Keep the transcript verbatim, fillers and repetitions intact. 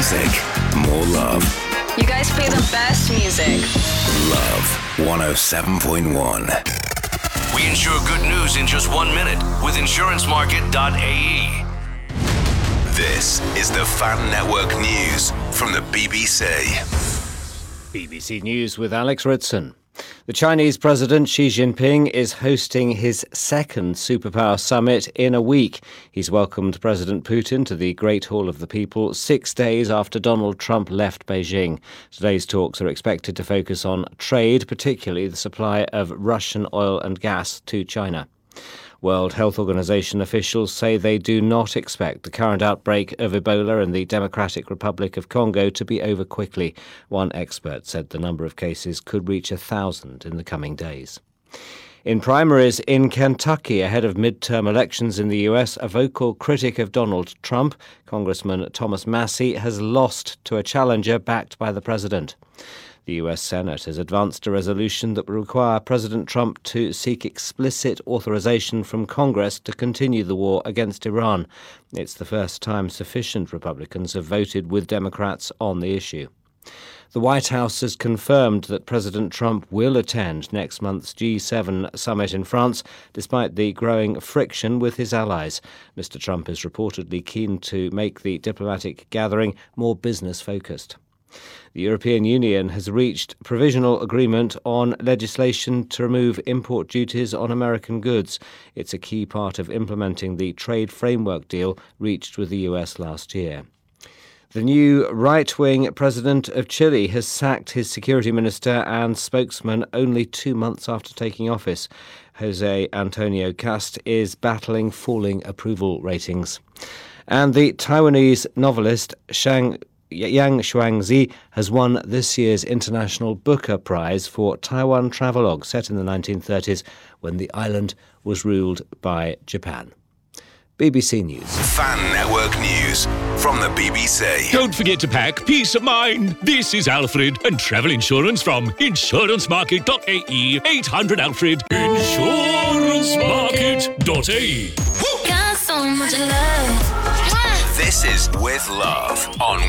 music, more love. You guys play the best music. Love one oh seven point one. We insure good news in just one minute with insurance market dot a e. This is the Fan Network News from the B B C. B B C News with Alex Ritson. The Chinese President Xi Jinping is hosting his second superpower summit in a week. He's welcomed President Putin to the Great Hall of the People six days after Donald Trump left Beijing. Today's talks are expected to focus on trade, particularly the supply of Russian oil and gas to China. World Health Organization officials say they do not expect the current outbreak of Ebola in the Democratic Republic of Congo to be over quickly. One expert said the number of cases could reach a thousand in the coming days. In primaries in Kentucky ahead of midterm elections in the U S, a vocal critic of Donald Trump, Congressman Thomas Massie, has lost to a challenger backed by the president. The U S Senate has advanced a resolution that will require President Trump to seek explicit authorization from Congress to continue the war against Iran. It's the first time sufficient Republicans have voted with Democrats on the issue. The White House has confirmed that President Trump will attend next month's G seven summit in France, despite the growing friction with his allies. Mister Trump is reportedly keen to make the diplomatic gathering more business-focused. The European Union has reached provisional agreement on legislation to remove import duties on American goods. It's a key part of implementing the trade framework deal reached with the U S last year. The new right-wing president of Chile has sacked his security minister and spokesman only two months after taking office. Jose Antonio Cast is battling falling approval ratings. And the Taiwanese novelist Shang Yang Xuangzi has won this year's International Booker Prize for Taiwan Travelogue, set in the nineteen thirties when the island was ruled by Japan. B B C News. Fan Network News from the B B C. Don't forget to pack peace of mind. This is Alfred and travel insurance from insurance market dot a e. eight hundred Alfred. insurance market dot a e. Got so much love. This is With Love on